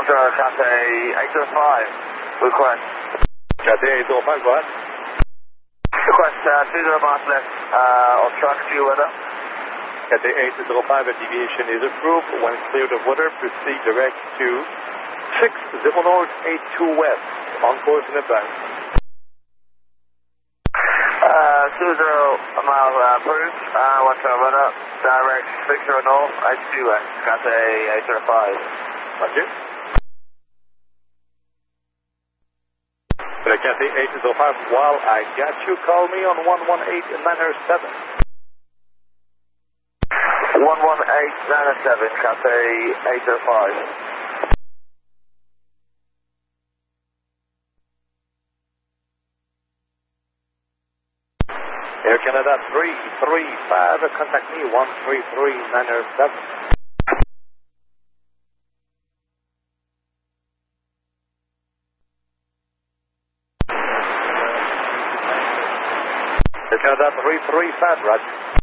Sure, Cathay 805. Request. Cathay 805, go ahead. Request 30 miles left on track due weather. Cathay 805, a deviation is approved. When cleared of weather, proceed direct to 60 North, 82 West, on course in advance. 20 mile approved, 1 weather, direct 60 North, 82 West, Cathay 805. Thank you. Cathay 805, while I got you, call me on 118-907. 118-907, Cathay 805. Air Canada 335, contact me 133-907. Air Canada 335, Roger.